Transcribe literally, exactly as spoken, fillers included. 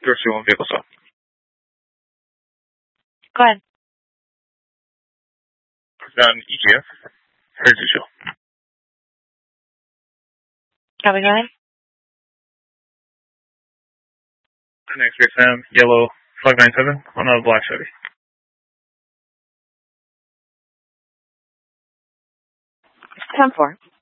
Zero one vehicle stop. Go ahead. Down E G F. Here's the show. Copy, go ahead. Next X M, yellow five nine seven on a black Chevy. ten four.